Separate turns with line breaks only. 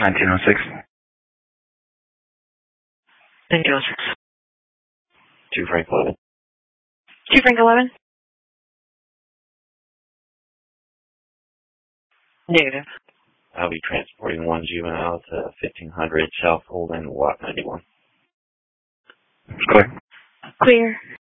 1906.
1906.
2 Frank 11.
2 Frank 11? Negative.
I'll be transporting 1 juvenile to 1500 South Holden, Lot 91. Clear.
Clear.